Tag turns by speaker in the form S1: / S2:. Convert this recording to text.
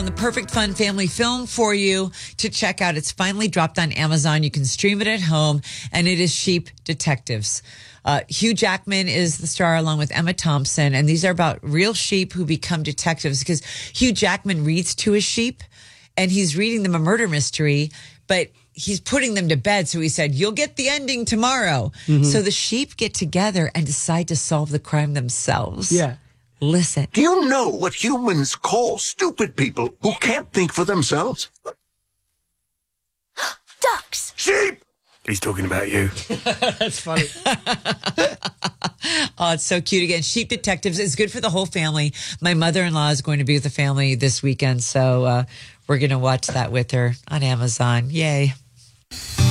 S1: The perfect fun family film for you to check out. It's finally dropped on Amazon. You can stream it at home, and it is Sheep Detectives. Hugh Jackman is the star along with Emma Thompson, and these are about real sheep who become detectives because Hugh Jackman reads to his sheep, and he's reading them a murder mystery, but he's putting them to bed. So he said, you'll get the ending tomorrow. So the sheep get together and decide to solve the crime themselves.
S2: Yeah.
S1: Listen.
S3: Do you know what humans call stupid people who can't think for themselves?
S4: Ducks.
S3: Sheep! He's talking about you.
S2: That's funny.
S1: Oh, it's so cute. Again, Sheep Detectives is good for the whole family. My mother-in-law is going to be with the family this weekend, so we're going to watch that with her on Amazon. Yay.